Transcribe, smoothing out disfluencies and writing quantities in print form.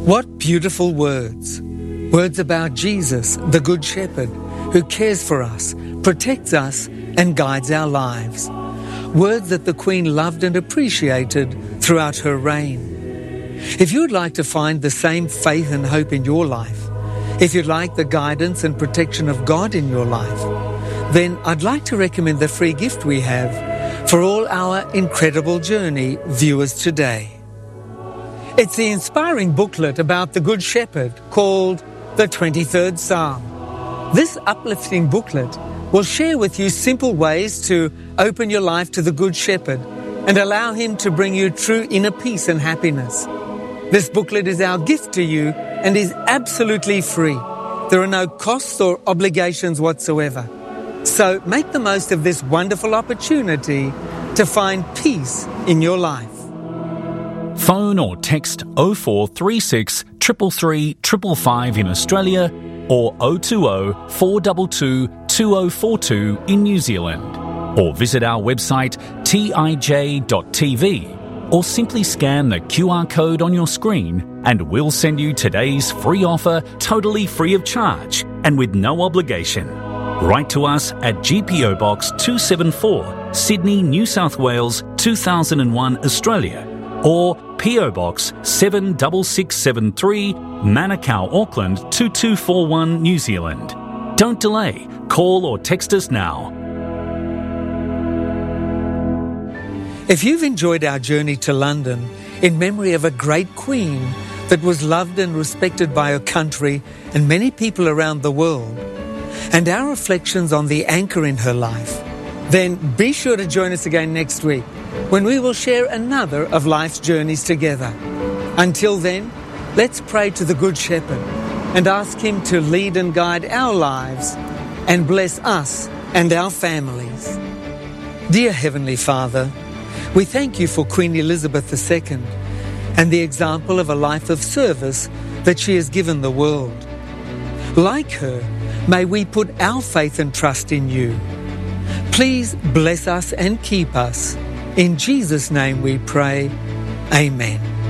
What beautiful words. Words about Jesus, the Good Shepherd, who cares for us, protects us, and guides our lives. Words that the Queen loved and appreciated throughout her reign. If you would like to find the same faith and hope in your life, if you'd like the guidance and protection of God in your life, then I'd like to recommend the free gift we have for all our Incredible Journey viewers today. It's the inspiring booklet about the Good Shepherd called The 23rd Psalm. This uplifting booklet will share with you simple ways to open your life to the Good Shepherd and allow him to bring you true inner peace and happiness. This booklet is our gift to you and is absolutely free. There are no costs or obligations whatsoever. So make the most of this wonderful opportunity to find peace in your life. Phone or text 0436 333 555 in Australia or 020 422 2042 in New Zealand. Or visit our website tij.tv or simply scan the QR code on your screen and we'll send you today's free offer totally free of charge and with no obligation. Write to us at GPO Box 274, Sydney, New South Wales 2001, Australia, or PO Box 76673, Manukau, Auckland 2241, New Zealand. Don't delay. Call or text us now. If you've enjoyed our journey to London in memory of a great queen that was loved and respected by her country and many people around the world, and our reflections on the anchor in her life, then be sure to join us again next week when we will share another of life's journeys together. Until then, let's pray to the Good Shepherd and ask him to lead and guide our lives and bless us and our families. Dear Heavenly Father, we thank you for Queen Elizabeth II and the example of a life of service that she has given the world. Like her, may we put our faith and trust in you. Please bless us and keep us. In Jesus' name we pray. Amen.